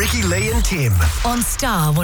Ricky, Lee and Tim. On Star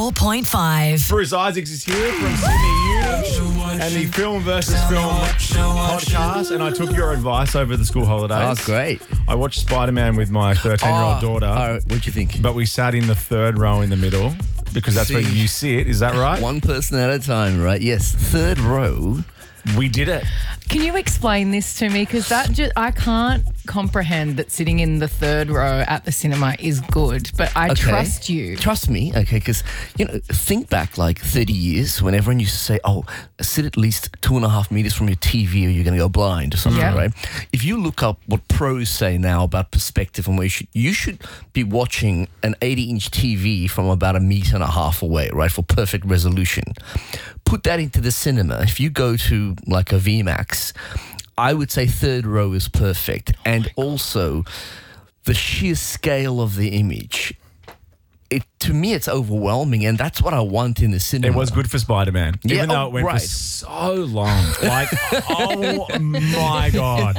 104.5. Bruce Isaacs is here from Sydney Uni and the Film versus Film podcast, and I took your advice over the school holidays. Oh, great. I watched Spider-Man with my 13-year-old daughter. What'd you think? But we sat in the third row in the middle because that's where you sit. Is that right? One person at a time, right? Yes, third row. We did it. Can you explain this to me? Because I can't comprehend that sitting in the third row at the cinema is good, but I trust you. Trust me, okay, because, think back like 30 years when everyone used to say, sit at least 2.5 meters from your TV or you're going to go blind or something, right? If you look up what pros say now about perspective and where you should be watching an 80-inch TV from about 1.5 meters away, right, for perfect resolution. Put that into the cinema. If you go to like a VMAX, I would say third row is perfect. And also the sheer scale of the image. To me, it's overwhelming, and that's what I want in the cinema. It was good for Spider-Man, even though it went for so long. Like, oh my God.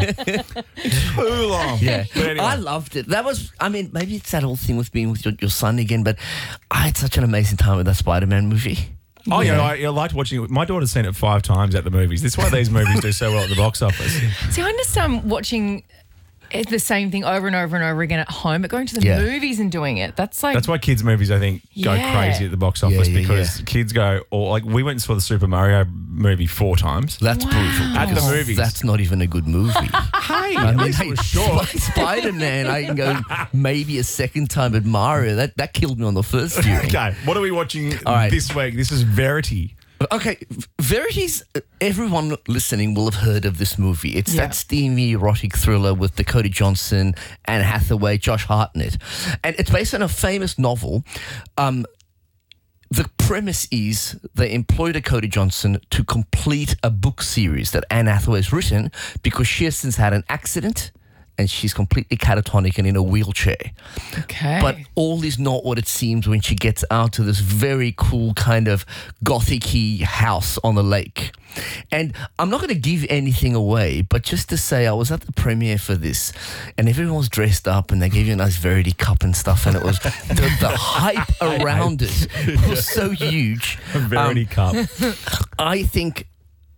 Too long. Yeah. But anyway. I loved it. Maybe it's that whole thing with being with your son again, but I had such an amazing time with that Spider-Man movie. Oh, yeah, I liked watching it. My daughter's seen it 5 times at the movies. That's why these movies do so well at the box office. See, I understand watching the same thing over and over and over again at home, but going to the movies and doing it, that's why kids' movies, I think, go crazy at the box office because kids go, we went and saw the Super Mario movie 4 times. That's brutal. At the movies. That's not even a good movie. At least it was short. Spider-Man, I can go maybe a second time at Mario. That killed me on the first viewing. Okay, what are we watching this week? This is Verity. Okay, Verity's, everyone listening will have heard of this movie. It's that steamy erotic thriller with Dakota Johnson, Anne Hathaway, Josh Hartnett. And it's based on a famous novel. The premise is they employ Dakota Johnson to complete a book series that Anne Hathaway has written because she has since had an accident and she's completely catatonic and in a wheelchair. Okay. But all is not what it seems when she gets out to this very cool kind of gothic-y house on the lake. And I'm not going to give anything away, but just to say I was at the premiere for this and everyone was dressed up and they gave you a nice Verity cup and stuff, and it was the hype around it was so huge. A Verity cup. I think,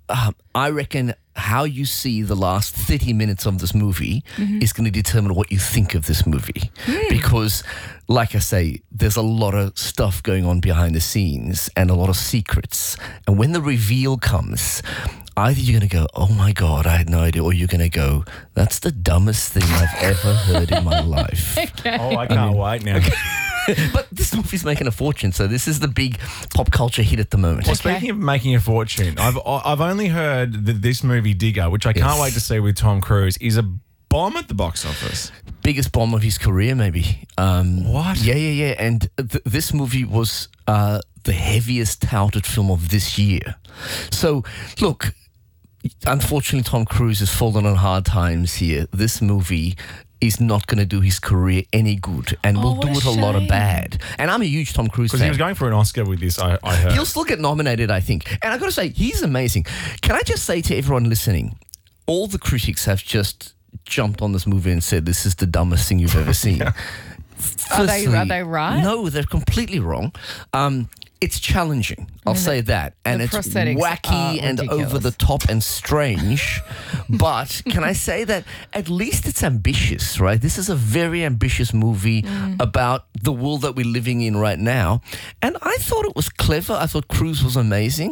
I reckon how you see the last 30 minutes of this movie is going to determine what you think of this movie. Because, like I say, there's a lot of stuff going on behind the scenes and a lot of secrets. And when the reveal comes, either you're going to go, oh my God, I had no idea, or you're going to go, that's the dumbest thing I've ever heard in my life. Oh, I can't wait now. But this movie's making a fortune, so this is the big pop culture hit at the moment. Well, speaking of making a fortune, I've only heard that this movie Digger, which I can't wait to see with Tom Cruise, is a bomb at the box office. Biggest bomb of his career, maybe. What? Yeah. And this movie was the heaviest touted film of this year. So, look, unfortunately, Tom Cruise has fallen on hard times here. This movie is not going to do his career any good and will do it a lot of bad. And I'm a huge Tom Cruise fan. Because he was going for an Oscar with this, I heard. He'll still get nominated, I think. And I've got to say, he's amazing. Can I just say to everyone listening, all the critics have just jumped on this movie and said, this is the dumbest thing you've ever seen. Firstly, are they right? No, they're completely wrong. It's challenging, I'll say that. And it's wacky and over the top and strange. But can I say that at least it's ambitious, right? This is a very ambitious movie about the world that we're living in right now. And I thought it was clever. I thought Cruise was amazing.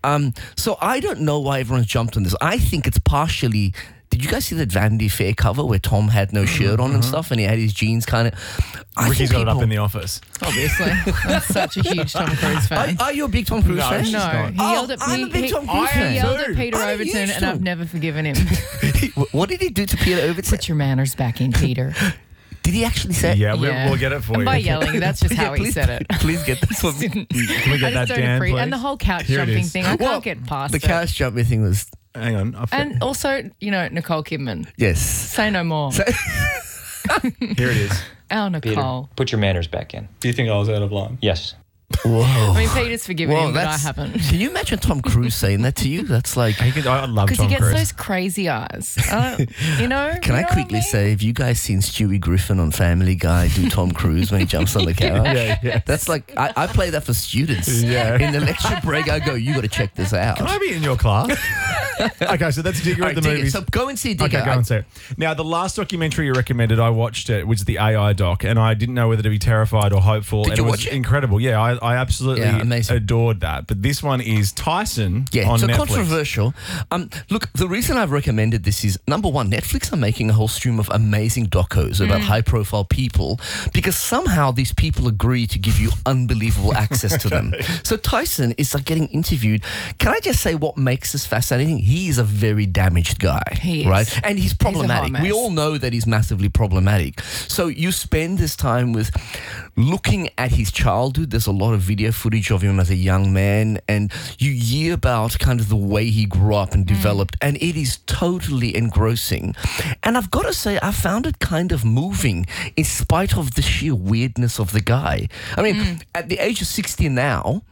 So I don't know why everyone's jumped on this. I think it's partially... Did you guys see that Vanity Fair cover where Tom had no shirt on and stuff and he had his jeans kind of... Ricky's got it up in the office. Obviously. I'm such a huge Tom Cruise fan. Are you a big Tom Cruise fan? No. He yelled at I'm a big Tom Cruise fan. He yelled at Peter Overton and I've never forgiven him. What did he do to Peter Overton? Put your manners back in, Peter. Did he actually say it? Yeah, we'll get it for and you. By yelling, that's just how he said it. Please get this one. Can we get that down, please? And the whole couch jumping thing, I can't get past the couch jumping thing was... Hang on. And also, Nicole Kidman. Yes. Say no more. Here it is. Nicole. Peter, put your manners back in. Do you think I was out of line? Yes. Whoa. I mean, Peter's forgiven him, but I haven't. Can you imagine Tom Cruise saying that to you? That's like... I love Tom Cruise. Because he gets those crazy eyes. Can I quickly say, have you guys seen Stewie Griffin on Family Guy do Tom Cruise when he jumps on the couch? Yeah. That's like, I play that for students. Yeah. In the lecture break, I go, you got to check this out. Can I be in your class? Okay, so that's Digger at the movies. So go and see Digger. Okay, go and see it. Now, the last documentary you recommended, I watched it, which was the AI doc, and I didn't know whether to be terrified or hopeful. Did you watch it? Incredible. Yeah, I absolutely amazing. adored that. But this one is Tyson on so Netflix. Controversial. Look, the reason I've recommended this is, number one, Netflix are making a whole stream of amazing docos about high-profile people because somehow these people agree to give you unbelievable access to them. So Tyson is like getting interviewed. Can I just say what makes this fascinating? He is a very damaged guy, right? And he's problematic. We all know that he's massively problematic. So you spend this time with looking at his childhood. There's a lot of video footage of him as a young man, and you hear about kind of the way he grew up and developed, and it is totally engrossing. And I've got to say, I found it kind of moving in spite of the sheer weirdness of the guy. I mean, at the age of 60 now,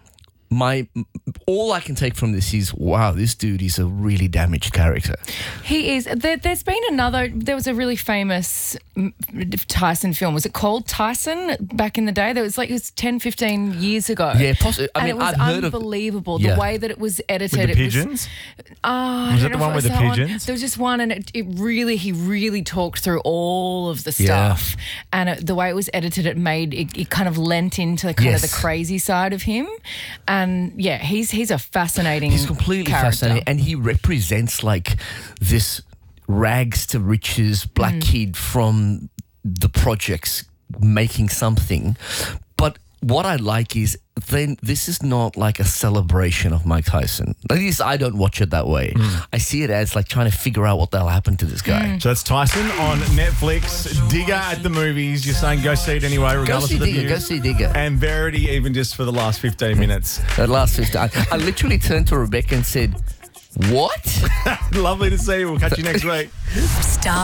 all I can take from this is, wow, this dude is a really damaged character. He is. There's been there was a really famous Tyson film. Was it called Tyson back in the day? It was 10, 15 years ago. Yeah, possibly. I mean, it was unbelievable the way that it was edited. With the pigeons? Was it the one with the pigeons? There was just one, and he really talked through all of the stuff. And the way it was edited, it kind of lent into of the crazy side of him. And he's a fascinating He's completely character. fascinating. And he represents like this rags to riches black kid from the projects making something. But what I like is then this is not like a celebration of Mike Tyson. At least I don't watch it that way. I see it as like trying to figure out what the hell happened to this guy. So that's Tyson on Netflix. Digger at the movies. You're saying go see it anyway, regardless of the views. Go see Digger. And Verity, even just for the last 15 minutes. That last 15. I literally turned to Rebecca and said, what? Lovely to see you. We'll catch you next week. Star